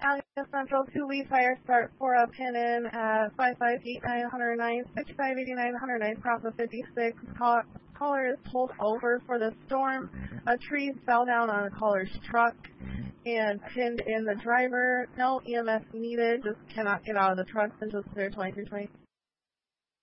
Allegan Central, 2 Lee Fire Start, 4 up, pin in at 558909, 558909, process 56. Caller is pulled over for the storm. A tree fell down on a caller's truck and pinned in the driver. No EMS needed, just cannot get out of the truck until clear 2320.